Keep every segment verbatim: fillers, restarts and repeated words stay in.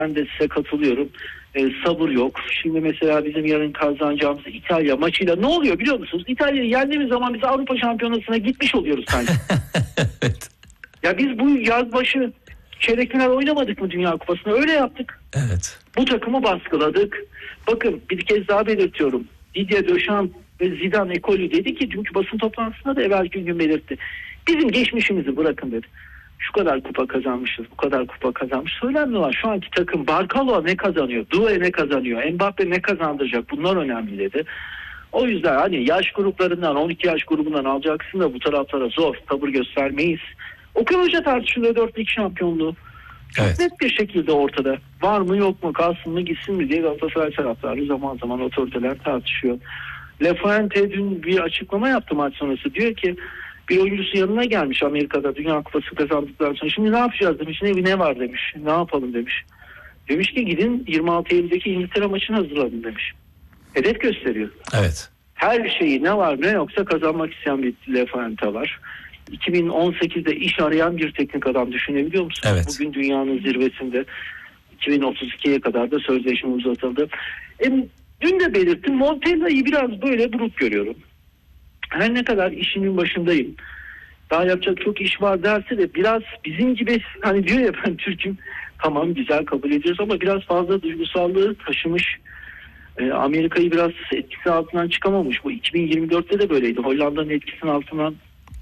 Ben de size katılıyorum. Ee, sabır yok. Şimdi mesela bizim yarın kazanacağımız İtalya maçıyla ne oluyor biliyor musunuz? İtalya'yı yendiğimiz zaman biz Avrupa Şampiyonası'na gitmiş oluyoruz sanki. Evet. Ya biz bu yaz başı çeyrek final oynamadık mı Dünya Kupası'nda? Öyle yaptık. Evet. Bu takımı baskıladık. Bakın bir kez daha belirtiyorum. Didier Deschamps ve Zidane ekolü dedi ki çünkü basın toplantısında da evvelki gün belirtti. Bizim geçmişimizi bırakın dedi. Şu kadar kupa kazanmışız, bu kadar kupa kazanmış. Önemli olan şu anki takım Barkalo ne kazanıyor, Doué ne kazanıyor, Mbappe ne kazandıracak, bunlar önemli dedi. O yüzden hani yaş gruplarından, on iki yaş grubundan alacaksın da bu taraflara zor, tavır göstermeyiz. Okan Hoca tartışılıyor dört lig şampiyonluğu. Çok Evet. net bir şekilde ortada. Var mı yok mu, kalsın mı gitsin mi diye Galatasaray taraftarı zaman zaman otoriteler tartışıyor. Lafuente dün bir açıklama yaptı maç sonrası. Diyor ki bir oyuncusu yanına gelmiş Amerika'da Dünya Kupası kazandıktan sonra. Şimdi ne yapacağız demiş. Ne, ne var demiş. Ne yapalım demiş. Demiş ki gidin yirmi altı Eylül'deki İngiltere maçını hazırladın demiş. Hedef gösteriyor. Evet. Her şeyi ne var ne yoksa kazanmak isteyen bir Lafuente var. iki bin on sekizde iş arayan bir teknik adam düşünebiliyor musunuz? Evet. Bugün dünyanın zirvesinde iki bin otuz ikiye kadar da sözleşme uzatıldı. E, dün de belirttim Montella'yı biraz böyle buruk görüyorum. Her ne kadar işimin başındayım, daha yapacak çok iş var derse de biraz bizim gibi hani diyor ya ben Türk'üm, tamam güzel kabul ediyoruz ama biraz fazla duygusallığı taşımış. E, Amerika'yı biraz etkisi altından çıkamamış. Bu iki bin yirmi dörtte de böyleydi. Hollanda'nın etkisinin altından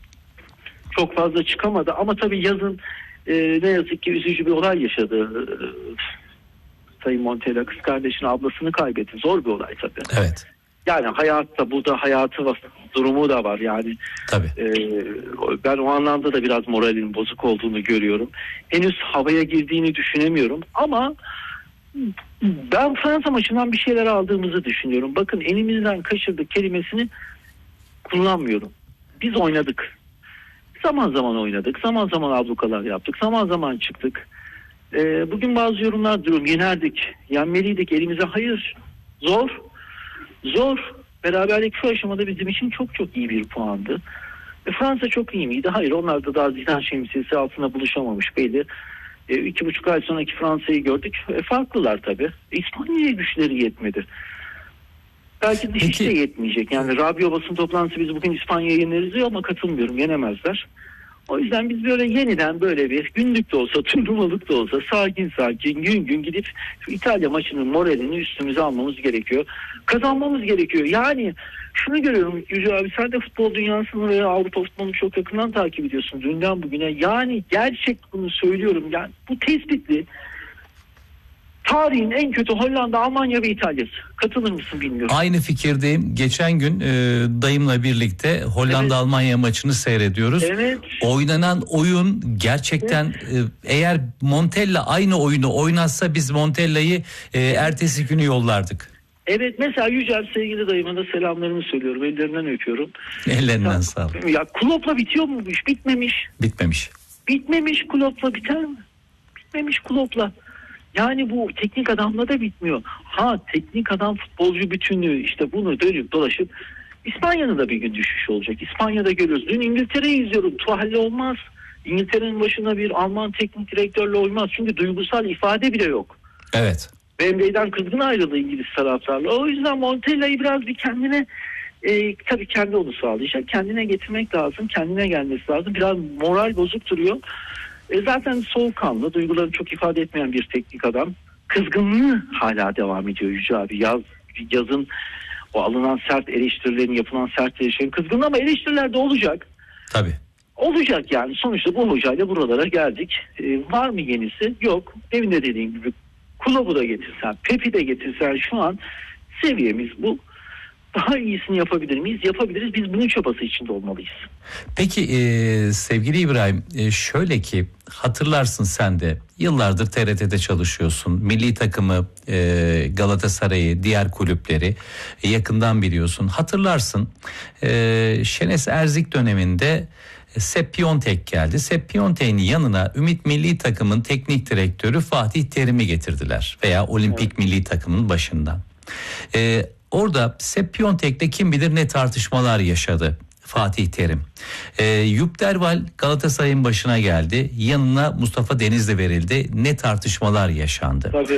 çok fazla çıkamadı ama tabii yazın e, ne yazık ki üzücü bir olay yaşadı. E, Sayın Montella kız kardeşini, ablasını kaybetti. Zor bir olay tabii. Evet. Yani hayatta burada hayatı var, durumu da var yani. Tabii. E, ben o anlamda da biraz moralin bozuk olduğunu görüyorum. Henüz havaya girdiğini düşünemiyorum ama ben Fransa maçından bir şeyler aldığımızı düşünüyorum. Bakın elimizden kaçırdık kelimesini kullanmıyorum. Biz oynadık. Zaman zaman oynadık. Zaman zaman ablukalar yaptık. Zaman zaman çıktık. Ee, bugün bazı yorumlar diyorum. Yenerdik. Yenmeliydik. Elimize hayır. Zor. Zor. Beraberlik şu aşamada bizim için çok çok iyi bir puandı. E, Fransa çok iyi miydi? Hayır. Onlar da daha Zidane şemsiyesi altına buluşamamış belli. E, iki buçuk ay sonraki Fransa'yı gördük. E, farklılar tabii. İspanya'ya güçleri yetmedi. Belki dış işte yetmeyecek. Yani Rabio basın toplantısı biz bugün İspanya'ya yeneriz diyor ama katılmıyorum. Yenemezler. O yüzden biz böyle yeniden böyle bir günlük de olsa, turnuvalık da olsa sakin sakin gün gün gidip şu İtalya maçının moralini üstümüze almamız gerekiyor. Kazanmamız gerekiyor. Yani şunu görüyorum Yüce abi, sen de futbol dünyasını veya Avrupa futbolunu çok yakından takip ediyorsun dünden bugüne. Yani gerçek bunu söylüyorum. Yani bu tespitli tarihin en kötü Hollanda, Almanya ve İtalya'sı. Katılır mısın bilmiyorum. Aynı fikirdeyim. Geçen gün e, dayımla birlikte Hollanda evet. Almanya maçını seyrediyoruz. Evet. Oynanan oyun gerçekten evet. e, eğer Montella aynı oyunu oynatsa biz Montella'yı e, ertesi günü yollardık. Evet, mesela Yücel sevgili dayıma da selamlarımı söylüyorum. Ellerinden öpüyorum. Ellerinden sağ ol. Ya Klopp'la bitiyor mu bu iş? Bitmemiş. Bitmemiş. Bitmemiş Klopp'la biter mi? Bitmemiş Klopp'la. Yani bu teknik adamla da bitmiyor. Ha teknik adam futbolcu bütünlüğü işte bunu dönüp dolaşıp İspanya'nın da bir gün düşüş olacak. İspanya'da görüyoruz. Dün İngiltere'yi izliyorum. Tuhalle olmaz. İngiltere'nin başına bir Alman teknik direktörle olmaz. Çünkü duygusal ifade bile yok. Evet. Wembley'den kızgın ayrıldı İngiliz taraftarla. O yüzden Montella'yı biraz bir kendine e, tabii kendi onu sağlayacak. Kendine getirmek lazım. Kendine gelmesi lazım. Biraz moral bozuk duruyor. E zaten soğukkanlı, duygularını çok ifade etmeyen bir teknik adam. Kızgınlığı hala devam ediyor Yüce abi. Yaz, yazın o alınan sert eleştirilerin, yapılan sert eleştirilerin kızgınlığı ama eleştiriler de olacak. Tabii. Olacak yani. Sonuçta bu hocayla buralara geldik. E, var mı yenisi? Yok. Demin de dediğim gibi Klopp'u da getirsen, Pep'i de getirsen şu an seviyemiz bu. Daha iyisini yapabilir miyiz? Yapabiliriz. Biz bunun çabası içinde olmalıyız. Peki e, sevgili İbrahim, e, şöyle ki hatırlarsın sen de yıllardır T R T'de çalışıyorsun. Milli takımı, e, Galatasaray'ı, diğer kulüpleri e, yakından biliyorsun. Hatırlarsın e, Şenes Erzik döneminde Sepp Piontek geldi. Sepp Piontek'in yanına Ümit Milli Takım'ın teknik direktörü Fatih Terim'i getirdiler. Veya Olimpik evet. Milli Takım'ın başından. E, Orada Sepp Piontek'le kim bilir ne tartışmalar yaşadı. Fatih Terim. E, Yup Derval Galatasaray'ın başına geldi. Yanına Mustafa Denizli verildi. Ne tartışmalar yaşandı. Tabii.